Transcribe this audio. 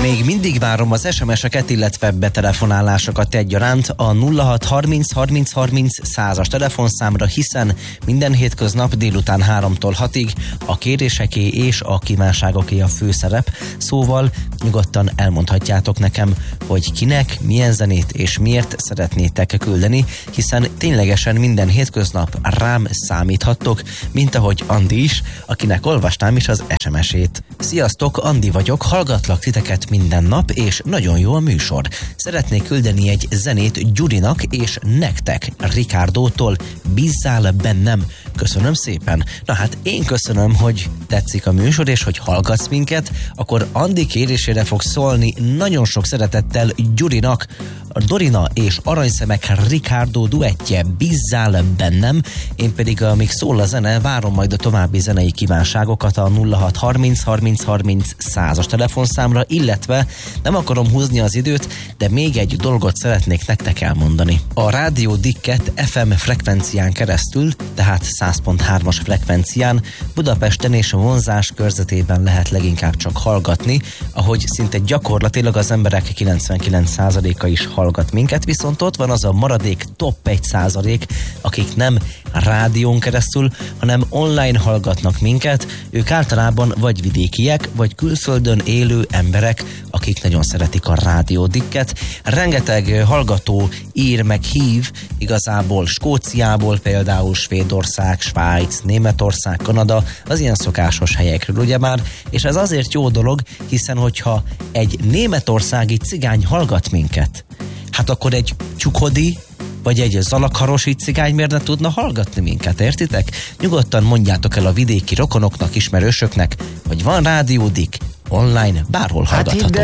Még mindig várom az SMS-eket, illetve betelefonálásokat egyaránt a 0630 30 30 100-as telefonszámra, hiszen minden hétköznap délután 3-tól 6-ig a kéréseké és a kívánságoké a főszerep, szóval nyugodtan elmondhatjátok nekem, hogy kinek, milyen zenét és miért szeretnétek küldeni, hiszen ténylegesen minden hétköznap rám számíthattok, mint ahogy Andi is, akinek olvastam is az SMS-ét. Sziasztok, Andi vagyok, hallgatlak titeket minden nap, és nagyon jó a műsor. Szeretnék küldeni egy zenét Gyurinak és nektek, Ricardo-tól, bízzál bennem. Köszönöm szépen. Na hát én köszönöm, hogy tetszik a műsor, és hogy hallgatsz minket, akkor Andi kérésére fog szólni nagyon sok szeretettel Gyurinak, Dorina és Aranyszemek Ricardo duettje, bízzál bennem. Én pedig, amíg szól a zene, várom majd a további zenei kívánságokat a 0630 30 30 100-as telefonszámra, illetve nem akarom húzni az időt, de még egy dolgot szeretnék nektek elmondani. A Rádió Dicket FM frekvencián keresztül, tehát 100.3-as frekvencián Budapesten és vonzás körzetében lehet leginkább csak hallgatni, ahogy szinte gyakorlatilag az emberek 99%-a is hallgat minket, viszont ott van az a maradék top 1%, akik nem rádión keresztül, hanem online hallgatnak minket. Ők általában vagy vidékiek, vagy külföldön élő emberek, akik nagyon szeretik a Rádió Dicket. Rengeteg hallgató ír meg hív, igazából Skóciából, például Svédország, Svájc, Németország, Kanada, az ilyen szokásos helyekről ugyebár, és ez azért jó dolog, hiszen hogyha egy németországi cigány hallgat minket, hát akkor egy csukodi vagy egy zalagharosi cigány miért ne tudna hallgatni minket, értitek? Nyugodtan mondjátok el a vidéki rokonoknak, ismerősöknek, hogy van Rádió Dick online, bárhol hallgatható.